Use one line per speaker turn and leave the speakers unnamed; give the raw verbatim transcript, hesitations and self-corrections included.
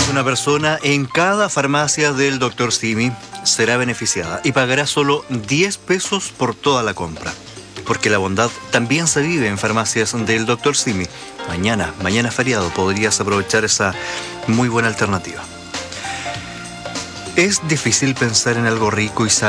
Una persona en cada farmacia del doctor Simi será beneficiada y pagará solo diez pesos por toda la compra. Porque la bondad también se vive en farmacias del doctor Simi. Mañana, mañana feriado, podrías aprovechar esa muy buena alternativa. Es difícil pensar en algo rico y sano